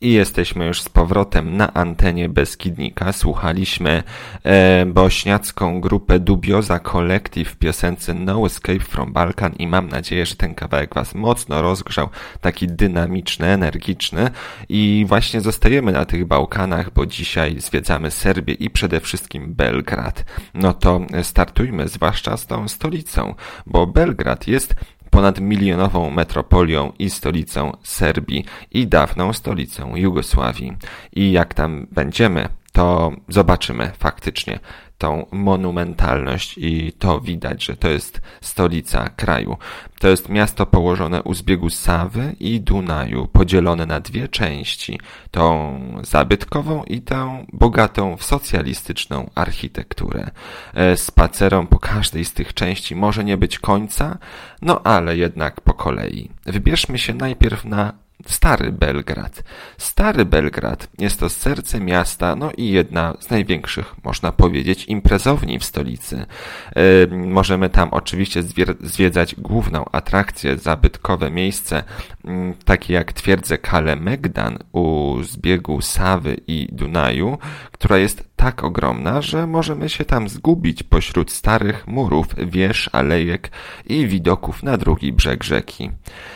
I jesteśmy już z powrotem na antenie Beskidnika. Słuchaliśmy bośniacką grupę Dubioza Collective w piosence No Escape from Balkan i mam nadzieję, że ten kawałek Was mocno rozgrzał, taki dynamiczny, energiczny i właśnie zostajemy na tych Bałkanach, bo dzisiaj zwiedzamy Serbię i przede wszystkim Belgrad. No to startujmy zwłaszcza z tą stolicą, bo Belgrad jest ponadmilionową metropolią i stolicą Serbii i dawną stolicą Jugosławii. I jak tam będziemy, to zobaczymy faktycznie tą monumentalność i to widać, że to jest stolica kraju. To jest miasto położone u zbiegu Sawy i Dunaju, podzielone na dwie części, tą zabytkową i tę bogatą w socjalistyczną architekturę. Spacerom po każdej z tych części może nie być końca, no ale jednak po kolei. Wybierzmy się najpierw na Stary Belgrad. Stary Belgrad jest to serce miasta, no i jedna z największych, można powiedzieć, imprezowni w stolicy. Możemy tam oczywiście zwiedzać główną atrakcję, zabytkowe miejsce, takie jak twierdzę Kalemegdan u zbiegu Sawy i Dunaju, która jest tak ogromna, że możemy się tam zgubić pośród starych murów, wież, alejek i widoków na drugi brzeg rzeki.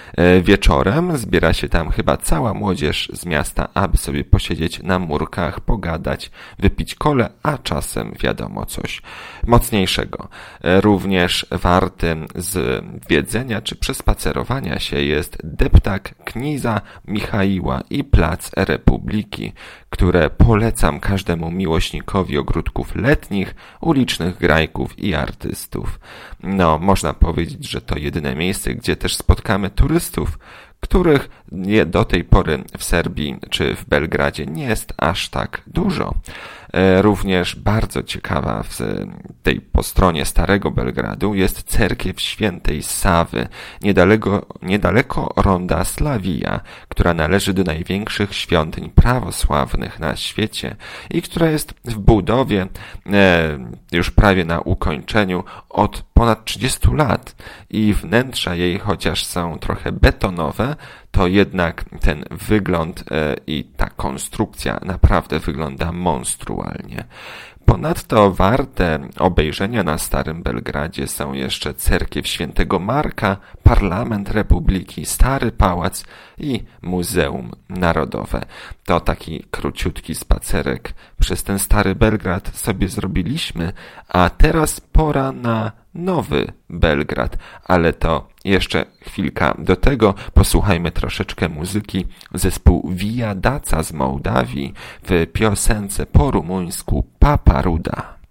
Wieczorem zbiera się tam chyba cała młodzież z miasta, aby sobie posiedzieć na murkach, pogadać, wypić kole, a czasem wiadomo coś mocniejszego. Również wartym zwiedzenia czy przespacerowania się jest deptak Kniza Michaiła i plac Republiki, które polecam każdemu miłośnikowi ogródków letnich, ulicznych grajków i artystów. No, można powiedzieć, że to jedyne miejsce, gdzie też spotkamy turystów, których do tej pory w Serbii czy w Belgradzie nie jest aż tak dużo. Również bardzo ciekawa w tej po stronie Starego Belgradu jest cerkiew świętej Sawy, niedaleko ronda Slavija, która należy do największych świątyń prawosławnych na świecie i która jest w budowie już prawie na ukończeniu od ponad 30 lat i wnętrza jej, chociaż są trochę betonowe, to jednak ten wygląd i ta konstrukcja naprawdę wygląda monstrualnie. Ponadto warte obejrzenia na Starym Belgradzie są jeszcze cerkiew świętego Marka, Parlament Republiki, Stary Pałac i Muzeum Narodowe. To taki króciutki spacerek przez ten Stary Belgrad sobie zrobiliśmy, a teraz pora na Nowy Belgrad, ale to jeszcze chwilka do tego. Posłuchajmy troszeczkę muzyki. Zespół Via Daca z Mołdawii w piosence po rumuńsku Papa Ruda.